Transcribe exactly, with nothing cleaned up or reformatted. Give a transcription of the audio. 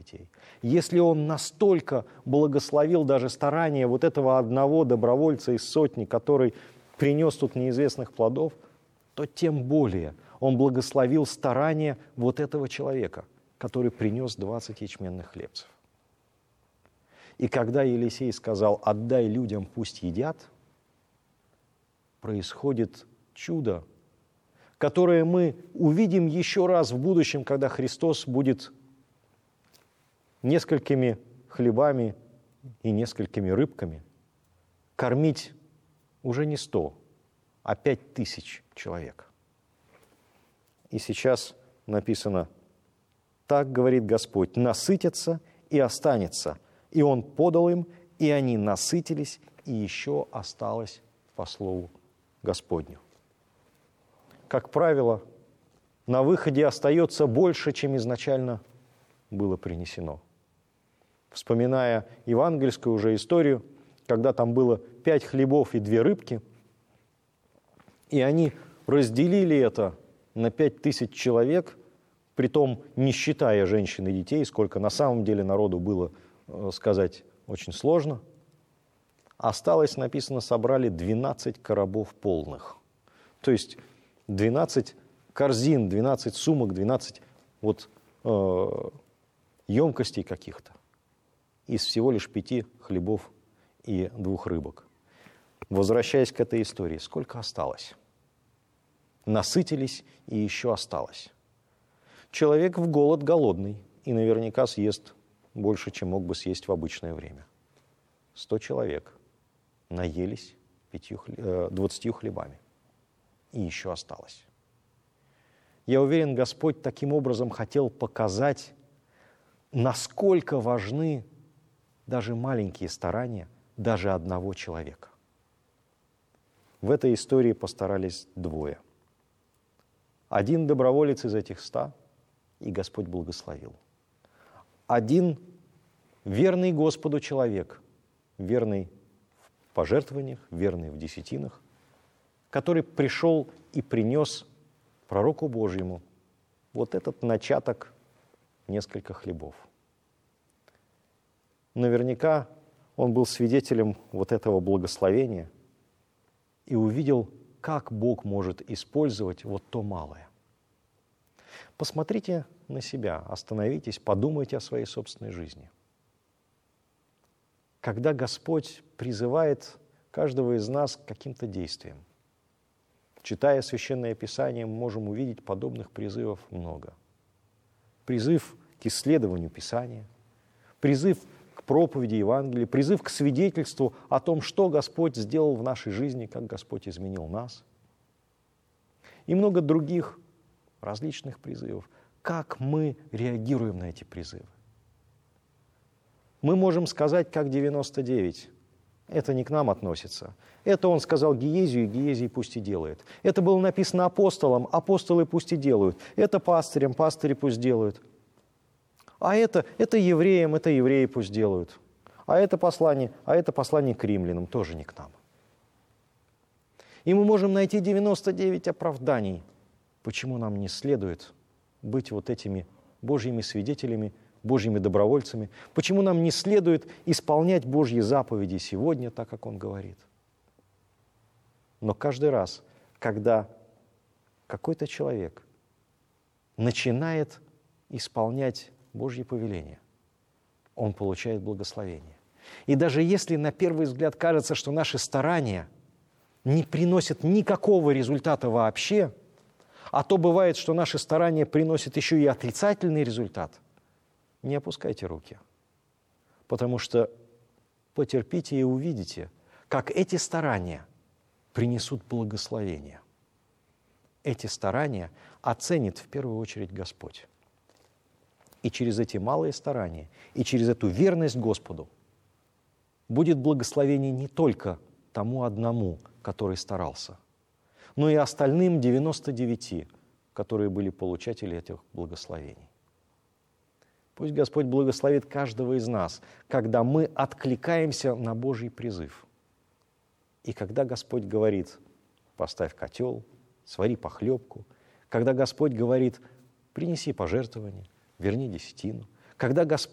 детей, если Он настолько благословил даже старания вот этого одного добровольца из сотни, который принес тут неизвестных плодов, то тем более Он благословил старания вот этого человека, который принес двадцать ячменных хлебцев. И когда Елисей сказал: «Отдай людям, пусть едят», происходит чудо, которое мы увидим еще раз в будущем, когда Христос будет несколькими хлебами и несколькими рыбками кормить уже не сто, а пять тысяч человек. И сейчас написано: «Так говорит Господь, насытятся и останется». И Он подал им, и они насытились, и еще осталось по слову Господню. Как правило, на выходе остается больше, чем изначально было принесено. Вспоминая евангельскую уже историю, когда там было пять хлебов и две рыбки, и они разделили это на пять тысяч человек, притом не считая женщин и детей, сколько на самом деле народу было, сказать очень сложно. Осталось, написано, собрали двенадцать коробов полных. То есть двенадцать корзин, двенадцать сумок, двенадцать вот, э, емкостей каких-то из всего лишь пяти хлебов и двух рыбок. Возвращаясь к этой истории, сколько осталось? Насытились, и еще осталось. Человек в голод голодный и наверняка съест больше, чем мог бы съесть в обычное время. Сто человек наелись пятью, двадцатью хлебами, и еще осталось. Я уверен, Господь таким образом хотел показать, насколько важны даже маленькие старания даже одного человека. В этой истории постарались двое. Один доброволец из этих ста, и Господь благословил. Один верный Господу человек, верный в пожертвованиях, верный в десятинах, который пришел и принес пророку Божьему вот этот начаток, несколько хлебов. Наверняка он был свидетелем вот этого благословения и увидел, как Бог может использовать вот то малое. Посмотрите на себя, остановитесь, подумайте о своей собственной жизни. Когда Господь призывает каждого из нас к каким-то действиям, читая Священное Писание, мы можем увидеть подобных призывов много. Призыв к исследованию Писания, призыв к проповеди Евангелия, призыв к свидетельству о том, что Господь сделал в нашей жизни, как Господь изменил нас. И много других различных призывов. Как мы реагируем на эти призывы? Мы можем сказать, как девяносто девять. Это не к нам относится. Это он сказал Гиезию, и Гиезий пусть и делает. Это было написано апостолам, апостолы пусть и делают. Это пастырям, пастыри пусть делают. А это, это евреям, это евреи пусть делают. А это послание, а это послание к римлянам, тоже не к нам. И мы можем найти девяносто девять оправданий, почему нам не следует быть вот этими Божьими свидетелями, Божьими добровольцами, почему нам не следует исполнять Божьи заповеди сегодня, так как Он говорит. Но каждый раз, когда какой-то человек начинает исполнять Божьи повеления, он получает благословение. И даже если на первый взгляд кажется, что наши старания не приносят никакого результата вообще, а то бывает, что наши старания приносят еще и отрицательный результат, не опускайте руки, потому что потерпите и увидите, как эти старания принесут благословение. Эти старания оценит в первую очередь Господь. И через эти малые старания, и через эту верность Господу будет благословение не только тому одному, который старался, но и остальным девяноста девяти, которые были получатели этих благословений. Пусть Господь благословит каждого из нас, когда мы откликаемся на Божий призыв. И когда Господь говорит: поставь котел, свари похлебку, когда Господь говорит: принеси пожертвование, верни десятину, когда Господь